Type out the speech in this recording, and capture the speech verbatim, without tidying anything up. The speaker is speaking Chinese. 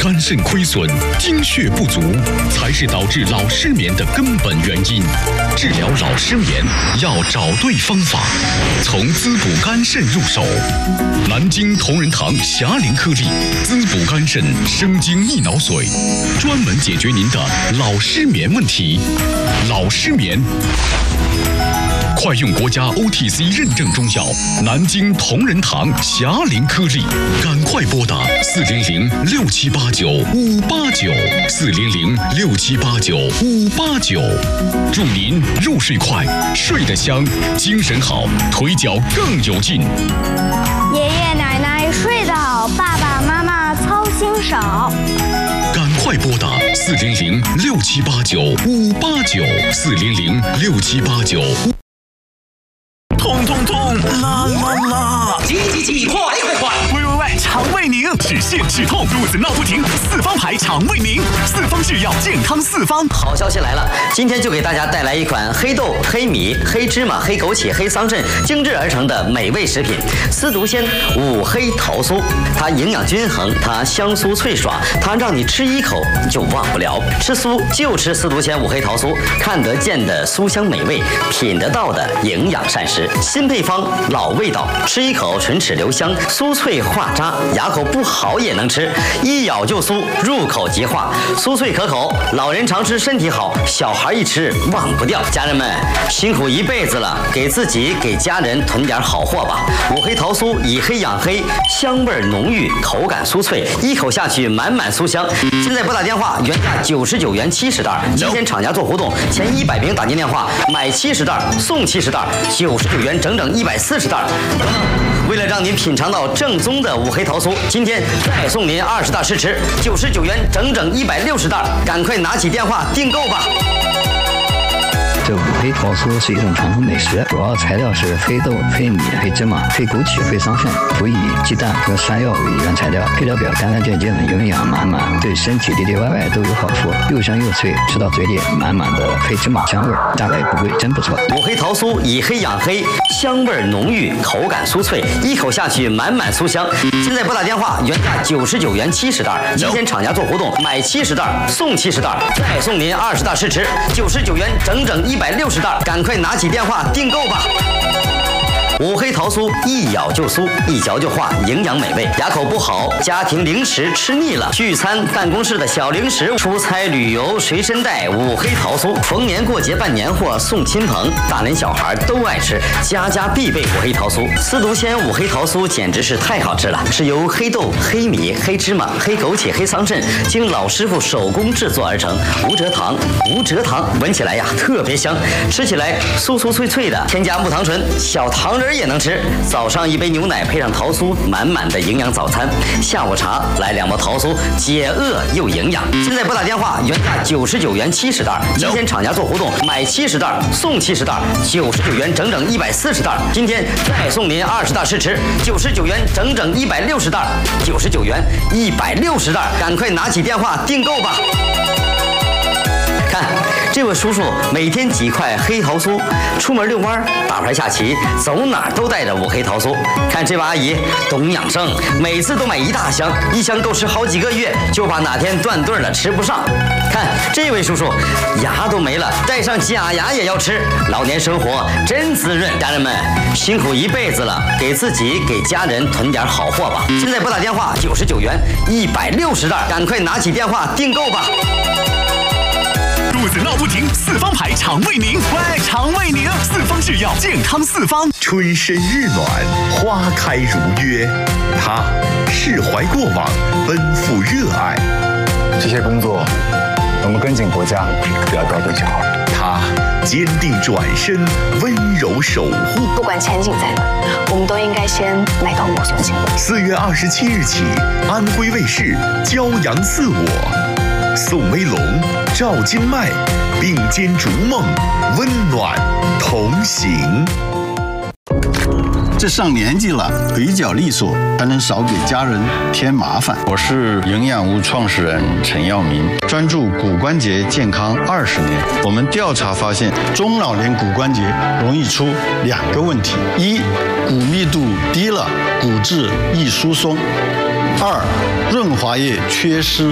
肝肾亏损、精血不足，才是导致老失眠的根本原因。治疗老失眠要找对方法，从滋补肝肾入手。南京同仁堂霞灵颗粒滋补肝肾生津益脑髓，专门解决您的老失眠问题。老失眠，快用国家 O T C 认证中药南京同仁堂霞灵颗粒，赶快拨打四零零六七八九五八九四零零六七八九五八九，祝您入睡快，睡得香，精神好，腿脚更有劲。 爷爷奶奶睡得好，爸爸妈妈操心少。 赶快拨打四零零六七八九五八九四零零六七八九。 痛痛痛，啦啦啦！ 急急急，快快快！ 喂喂喂，肠胃宁，止泻止痛，肚子闹不停，四方牌肠胃宁，四方制药，健康四方。 好消息来了，今天就给大家带来一款黑豆、黑米、黑芝麻、黑枸杞、黑桑葚精制而成的美味食品——司独鲜五黑桃酥。它营养均衡，它香酥脆爽，它让你吃一口就忘不了。吃酥就吃司独鲜五黑桃酥，看得见的酥香美味，品得到的营养膳食。新配方，老味道，吃一口唇齿留香，酥脆化渣，牙口不好也能吃，一咬就酥，入口即化，酥脆可口，老人常吃身体好，小孩一吃忘不掉。家人们辛苦一辈子了，给自己给家人囤点好货吧。五黑桃酥以黑养黑，香味浓郁，口感酥脆，一口下去满满酥香。现在拨打电话，原价九十九元七十袋，今天厂家做活动，前一百名打进电话买七十袋送七十袋，九十九元整整一百四十袋。为了让您品尝到正宗的五黑桃酥，今天再送您二十袋试吃，九十九元整整一百六十袋，赶快拿起电话订购吧。 这五黑桃酥是一种传统美食，主要材料是黑豆、黑米、黑芝麻、黑枸杞、黑桑葚，辅以鸡蛋和山药为原材料，配料表干干净净，营养满满，对身体里里外外都有好处，又香又脆，吃到嘴里满满的黑芝麻香味，价格也不贵，真不错。 五黑桃酥以黑养黑，香味浓郁，口感酥脆，一口下去满满酥香。现在拨打电话，原价九十九元七十袋，今天厂家做活动，买七十袋送七十袋，再送您二十袋试吃，九十九元整整一百六十袋，赶快拿起电话订购吧。五黑桃酥一咬就酥，一嚼就化，营养美味。牙口不好，家庭零食吃腻了，聚餐办公室的小零食，出差旅游随身带五黑桃酥。逢年过节办年货送亲朋，大人小孩都爱吃，家家必备五黑桃酥。司独鲜五黑桃酥简直是太好吃了，是由黑豆、黑米、黑芝麻、黑枸杞、黑桑葚经老师傅手工制作而成，无蔗糖，无蔗糖，闻起来呀特别香，吃起来酥酥脆脆的，添加木糖醇，小糖人也能吃。早上一杯牛奶配上桃酥，满满的营养早餐。下午茶来两包桃酥，解饿又营养。现在拨打电话，原价九十九元七十袋，今天厂家做活动，买七十袋送七十袋，九十九元整整一百四十袋。今天再送您二十袋试吃，九十九元整整一百六十袋，九十九元一百六十袋，赶快拿起电话订购吧。看，这位叔叔每天几块黑桃酥，出门遛弯、打牌下棋，走哪儿都带着五黑桃酥。看这位阿姨懂养生，每次都买一大箱，一箱够吃好几个月，就怕哪天断顿了吃不上。看这位叔叔牙都没了，带上假牙也要吃，老年生活真滋润。家人们辛苦一辈子了，给自己给家人囤点好货吧。现在拨打电话九十九元一百六十袋，赶快拿起电话订购吧。 肚子闹不停，四方牌肠胃宁，喂，肠胃宁，四方制药，健康四方。 春深日暖，花开如约，他释怀过往，奔赴热爱。 这些工作，我们跟紧国家，不要掉队就好了。 他坚定转身，温柔守护。 不管前景在哪，我们都应该先迈到目标前。 四月二十七日起，安徽卫视《骄阳似我》。宋威龙、赵今麦并肩逐梦，温暖同行。 这上年纪了，腿脚利索，才能少给家人添麻烦。我是营养屋创始人陈耀明，专注骨关节健康二十年。我们调查发现，中老年骨关节容易出两个问题：一，骨密度低了，骨质易疏松；二，润滑液缺失，